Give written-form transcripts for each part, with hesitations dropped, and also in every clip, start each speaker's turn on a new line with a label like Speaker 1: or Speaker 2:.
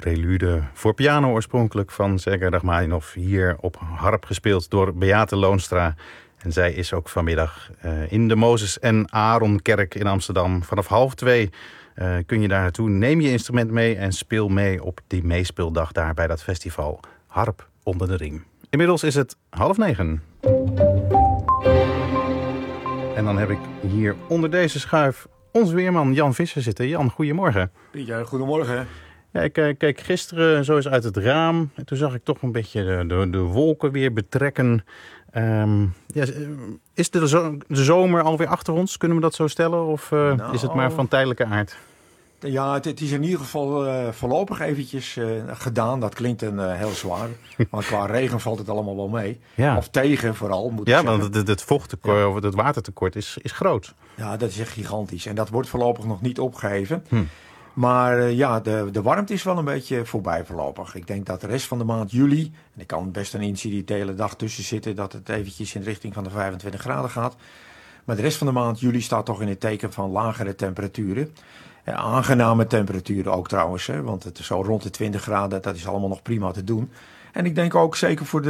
Speaker 1: Prelude voor piano oorspronkelijk van Sergej Rachmaninov. Hier op harp gespeeld door Beate Loonstra. En zij is ook vanmiddag in de Mozes en Aaronkerk in Amsterdam. Vanaf 1:30 kun je daar naartoe. Neem je instrument mee en speel mee op die meespeeldag daar bij dat festival. Harp onder de riem. Inmiddels is het 8:30. En dan heb ik hier onder deze schuif onze weerman Jan Visser zitten. Jan, goedemorgen.
Speaker 2: Ja, goedemorgen.
Speaker 1: Ja, ik keek gisteren zo eens uit het raam. En toen zag ik toch een beetje de wolken weer betrekken. Is de zomer alweer achter ons? Kunnen we dat zo stellen? Of is het maar van tijdelijke aard?
Speaker 2: Ja, het is in ieder geval voorlopig eventjes gedaan. Dat klinkt heel zwaar. Maar qua regen valt het allemaal wel mee. Ja. Of tegen vooral, moet ik zeggen.
Speaker 1: Want het vochttekort of het watertekort is groot.
Speaker 2: Ja, dat is echt gigantisch. En dat wordt voorlopig nog niet opgeheven. Maar de warmte is wel een beetje voorbij voorlopig. Ik denk dat de rest van de maand juli, en ik kan best een incidentele dag tussen zitten, dat het eventjes in de richting van de 25 graden gaat. Maar de rest van de maand juli staat toch in het teken van lagere temperaturen. Aangename temperaturen ook trouwens, hè, want het is zo rond de 20 graden, dat is allemaal nog prima te doen. En ik denk ook zeker voor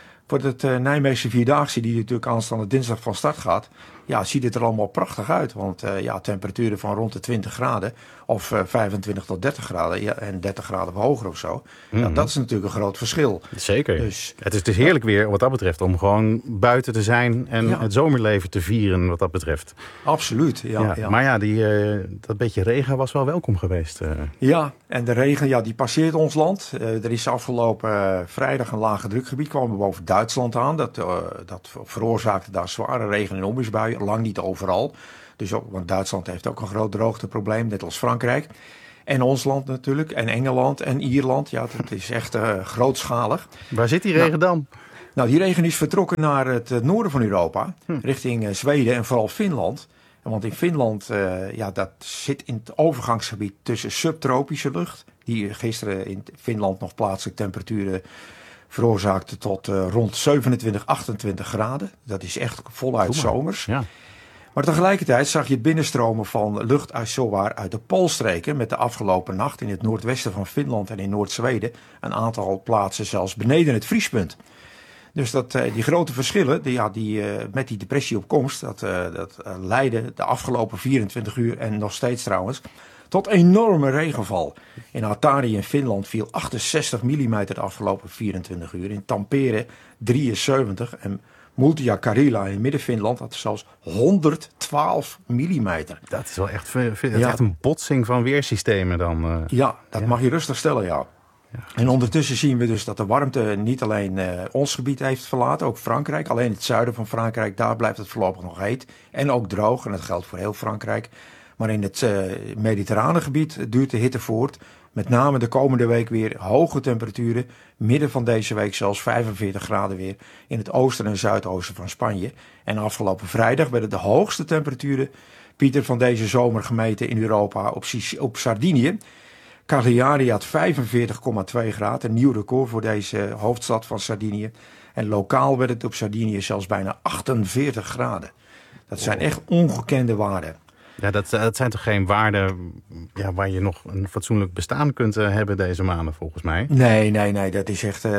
Speaker 2: het Nijmeegse Vierdaagse, die natuurlijk aanstaande dinsdag van start gaat, ja, ziet het er allemaal prachtig uit. Want temperaturen van rond de 20 graden of 25 tot 30 graden en 30 graden of hoger of zo. Ja, dat is natuurlijk een groot verschil.
Speaker 1: Zeker. Dus, het is dus heerlijk weer wat dat betreft om gewoon buiten te zijn en het zomerleven te vieren wat dat betreft.
Speaker 2: Absoluut, ja.
Speaker 1: Maar dat beetje regen was wel welkom geweest.
Speaker 2: Ja, en de regen die passeert ons land. Er is afgelopen vrijdag een lage drukgebied, kwam boven Duitsland aan. Dat veroorzaakte daar zware regen- en onweersbuien. Lang niet overal. Dus ook, want Duitsland heeft ook een groot droogteprobleem, net als Frankrijk. En ons land natuurlijk, en Engeland en Ierland. Ja, het is echt grootschalig.
Speaker 1: Waar zit die regen dan?
Speaker 2: Nou, die regen is vertrokken naar het noorden van Europa, richting Zweden en vooral Finland. Want in Finland, dat zit in het overgangsgebied tussen subtropische lucht, die gisteren in Finland nog plaatselijke temperaturen veroorzaakte tot rond 27, 28 graden. Dat is echt voluit zomers. Ja. Maar tegelijkertijd zag je het binnenstromen van lucht uit de Poolstreken met de afgelopen nacht in het noordwesten van Finland en in Noord-Zweden een aantal plaatsen zelfs beneden het vriespunt. Dus die grote verschillen, met die depressie op komst, dat leidde de afgelopen 24 uur en nog steeds trouwens tot enorme regenval. In Hatari in Finland viel 68 mm de afgelopen 24 uur. In Tampere 73 en Multia-Karila in Midden-Finland had zelfs 112 mm.
Speaker 1: Dat is wel echt, echt een botsing van weersystemen dan.
Speaker 2: Ja, dat mag je rustig stellen, ja. En ondertussen zien we dus dat de warmte niet alleen ons gebied heeft verlaten, ook Frankrijk. Alleen het zuiden van Frankrijk, daar blijft het voorlopig nog heet. En ook droog, en dat geldt voor heel Frankrijk. Maar in het mediterrane gebied duurt de hitte voort. Met name de komende week weer hoge temperaturen. Midden van deze week zelfs 45 graden weer in het oosten en zuidoosten van Spanje. En afgelopen vrijdag werden de hoogste temperaturen, Pieter, van deze zomer gemeten in Europa op Sardinië. Cagliari had 45,2 graden, een nieuw record voor deze hoofdstad van Sardinië. En lokaal werd het op Sardinië zelfs bijna 48 graden. Dat zijn echt ongekende waarden.
Speaker 1: Ja, dat zijn toch geen waarden waar je nog een fatsoenlijk bestaan kunt hebben deze maanden volgens mij?
Speaker 2: Nee, dat is echt,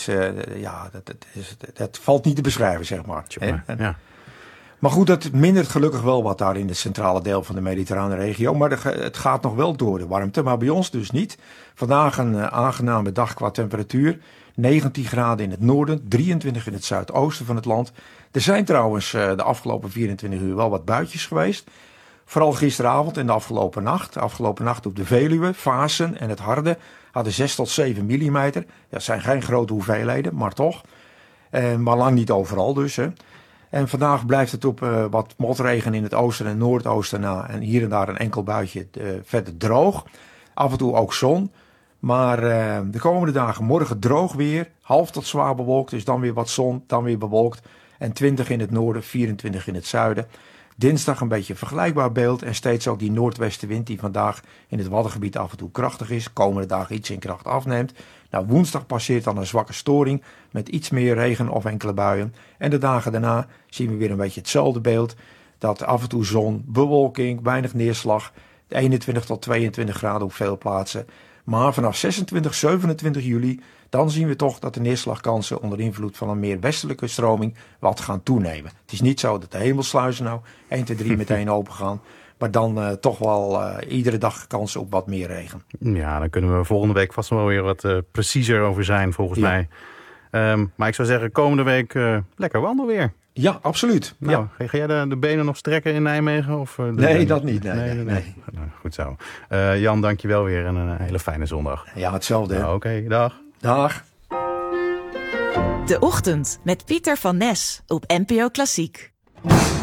Speaker 2: dat valt niet te beschrijven, zeg maar.
Speaker 1: Ja.
Speaker 2: Maar goed, dat mindert gelukkig wel wat daar in het centrale deel van de mediterrane regio. Maar het gaat nog wel door de warmte, maar bij ons dus niet. Vandaag een aangename dag qua temperatuur. 19 graden in het noorden, 23 in het zuidoosten van het land. Er zijn trouwens de afgelopen 24 uur wel wat buitjes geweest. Vooral gisteravond en de afgelopen nacht. De afgelopen nacht op de Veluwe, Vaassen en het Harde hadden 6 tot 7 mm. Dat zijn geen grote hoeveelheden, maar toch. Maar lang niet overal dus. Hè. En vandaag blijft het op wat motregen in het oosten en noordoosten na. En hier en daar een enkel buitje verder droog. Af en toe ook zon. Maar de komende dagen morgen droog weer. Half tot zwaar bewolkt. Dus dan weer wat zon, dan weer bewolkt. En 20 in het noorden, 24 in het zuiden. Dinsdag een beetje een vergelijkbaar beeld. En steeds ook die noordwestenwind die vandaag in het Waddengebied af en toe krachtig is. Komende dagen iets in kracht afneemt. Nou, woensdag passeert dan een zwakke storing met iets meer regen of enkele buien. En de dagen daarna zien we weer een beetje hetzelfde beeld. Dat af en toe zon, bewolking, weinig neerslag. 21 tot 22 graden op veel plaatsen. Maar vanaf 26, 27 juli, dan zien we toch dat de neerslagkansen onder invloed van een meer westelijke stroming wat gaan toenemen. Het is niet zo dat de hemelsluizen nou 1, 2, 3 meteen open gaan. Maar dan toch wel iedere dag kans op wat meer regen.
Speaker 1: Ja, dan kunnen we volgende week vast wel weer wat preciezer over zijn volgens mij. Maar ik zou zeggen, komende week lekker wandelweer.
Speaker 2: Ja, absoluut.
Speaker 1: Nou, ga jij de benen nog strekken in Nijmegen? Of,
Speaker 2: nee, dat niet. Nee.
Speaker 1: Nou, goed zo. Jan, dank je wel weer en een hele fijne zondag.
Speaker 2: Ja, hetzelfde.
Speaker 1: Nou, Oké, dag.
Speaker 2: Dag.
Speaker 3: De Ochtend met Pieter van Nes op NPO Klassiek.